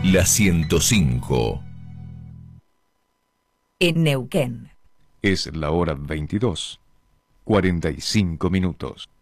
La 105. En Neuquén. Es la hora 22:45.